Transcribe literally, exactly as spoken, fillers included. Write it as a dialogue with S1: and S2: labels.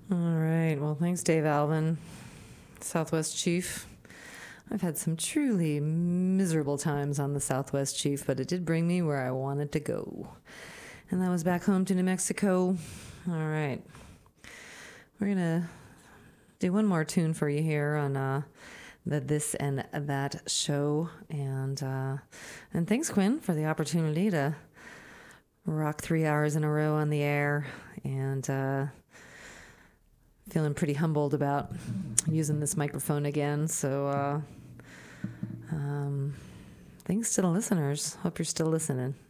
S1: All right. Well, thanks, Dave Alvin, Southwest Chief. I've had some truly miserable times on the Southwest Chief, but it did bring me where I wanted to go. And that was back home to New Mexico. All right. We're going to do one more tune for you here on uh, the This and That show. And, uh, and thanks, Quinn, for the opportunity to rock three hours in a row on the air. And uh, feeling pretty humbled about using this microphone again. So uh, um, thanks to the listeners. Hope you're still listening.